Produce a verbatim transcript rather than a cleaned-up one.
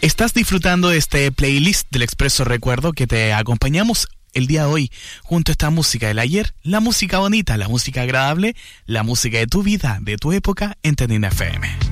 Estás disfrutando de este playlist del Expreso Recuerdo que te acompañamos el día de hoy junto a esta música del ayer, la música bonita, la música agradable, la música de tu vida, de tu época en Tendina F M.